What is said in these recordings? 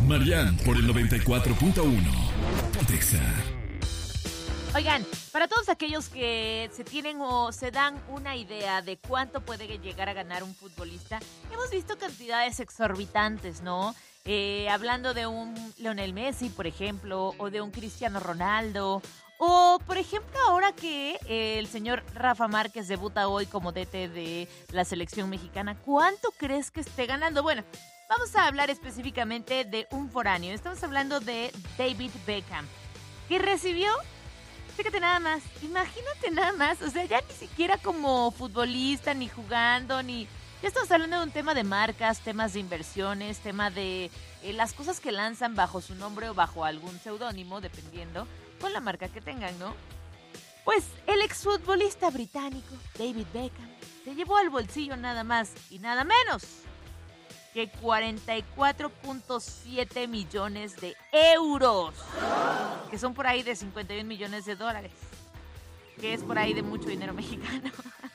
Marian por el 94.1. Pontexa. Oigan, para todos aquellos que se tienen o se dan una idea de cuánto puede llegar a ganar un futbolista, hemos visto cantidades exorbitantes, ¿no? Hablando de un Lionel Messi, por ejemplo, o de un Cristiano Ronaldo, o por ejemplo ahora que el señor Rafa Márquez debuta hoy como DT de la selección mexicana, ¿cuánto crees que esté ganando? Bueno, vamos a hablar específicamente de un foráneo. Estamos hablando de David Beckham, que recibió... Fíjate nada más, imagínate nada más, o sea, ya ni siquiera como futbolista, ni jugando, ni... Ya estamos hablando de un tema de marcas, temas de inversiones, tema de las cosas que lanzan bajo su nombre o bajo algún seudónimo, dependiendo, con la marca que tengan, ¿no? Pues el exfutbolista británico, David Beckham, se llevó al bolsillo nada más y nada menos que 44.7 millones de euros, que son por ahí de 51 millones de dólares, que es por ahí de mucho dinero mexicano.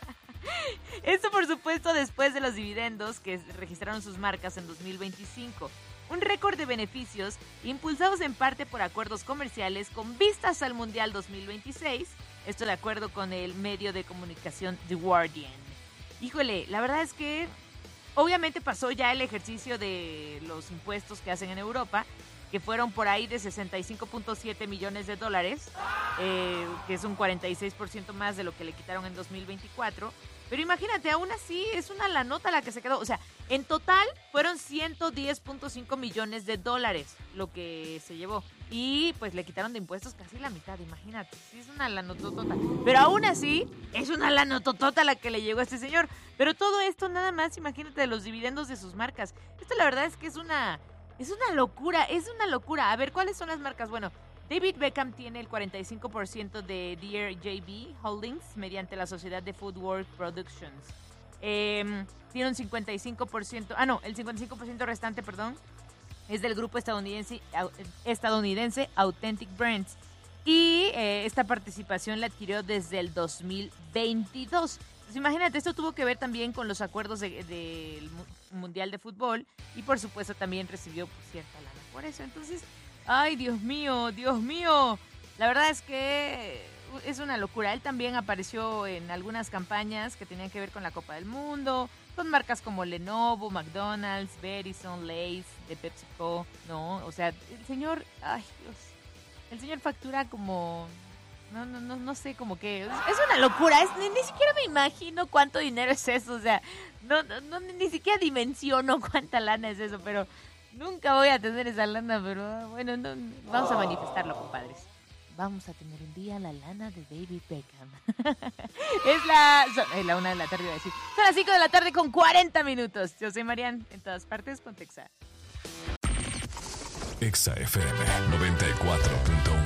Esto, por supuesto, después de los dividendos que registraron sus marcas en 2025. Un récord de beneficios impulsados en parte por acuerdos comerciales con vistas al Mundial 2026. Esto de acuerdo con el medio de comunicación The Guardian. Híjole, la verdad es que obviamente pasó ya el ejercicio de los impuestos que hacen en Europa, que fueron por ahí de 65.7 millones de dólares, que es un 46% más de lo que le quitaron en 2024. Pero imagínate, aún así es una lanota la que se quedó. O sea, en total fueron 110.5 millones de dólares lo que se llevó. Y pues le quitaron de impuestos casi la mitad, imagínate. Sí, es una lanototota. Pero aún así, es una lanototota la que le llegó a este señor. Pero todo esto nada más, imagínate, de los dividendos de sus marcas. Esto la verdad es que es una locura, es una locura. A ver, ¿cuáles son las marcas? Bueno, David Beckham tiene el 45% de Dear JB Holdings mediante la sociedad de Footwork Productions. Tiene un 55%, el 55% restante, perdón, es del grupo estadounidense Authentic Brands. Y esta participación la adquirió desde el 2022. Entonces, imagínate, esto tuvo que ver también con los acuerdos del Mundial de Fútbol y por supuesto también recibió cierta lana por eso. Entonces, ay, Dios mío, la verdad es que es una locura. Él también apareció en algunas campañas que tenían que ver con la Copa del Mundo, con marcas como Lenovo, McDonald's, Verizon, Lay's, de PepsiCo, ¿no? O sea, el señor, ay Dios, el señor factura como... No sé, como que es una locura, ni siquiera me imagino cuánto dinero es eso, o sea, ni siquiera dimensiono cuánta lana es eso, pero nunca voy a tener esa lana, pero bueno, vamos a manifestarlo, compadres. Vamos a tener un día la lana de David Beckham. Es la 1 de la tarde, iba a decir. Son las 5 de la tarde con 40 minutos. Yo soy Marian, en todas partes, Pontexa. Exa FM 94.1.